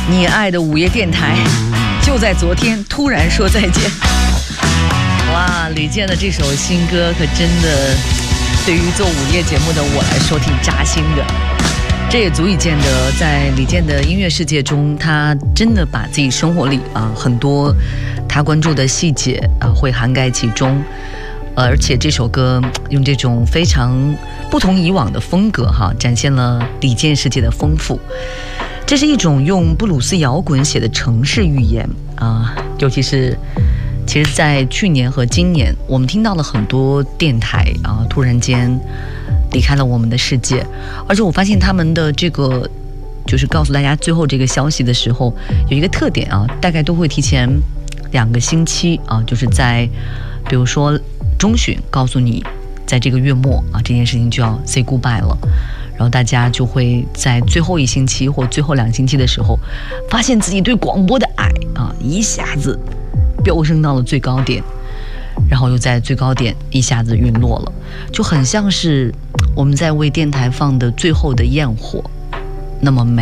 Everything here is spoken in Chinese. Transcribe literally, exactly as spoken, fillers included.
你爱的午夜电台就在昨天突然说再见。哇，李健的这首新歌可真的对于做午夜节目的我来说挺扎心的，这也足以见得在李健的音乐世界中，他真的把自己生活里啊很多他关注的细节啊会涵盖其中，而且这首歌用这种非常不同以往的风格哈，展现了李健世界的丰富。这是一种用布鲁斯摇滚写的城市寓言啊，尤其是其实在去年和今年，我们听到了很多电台啊突然间离开了我们的世界，而且我发现他们的这个就是告诉大家最后这个消息的时候有一个特点啊，大概都会提前两个星期啊，就是在比如说中旬告诉你在这个月末啊这件事情就要 say goodbye 了，然后大家就会在最后一星期或最后两星期的时候发现自己对广播的爱啊一下子飙升到了最高点，然后又在最高点一下子陨落了，就很像是我们在为电台放的最后的焰火，那么美。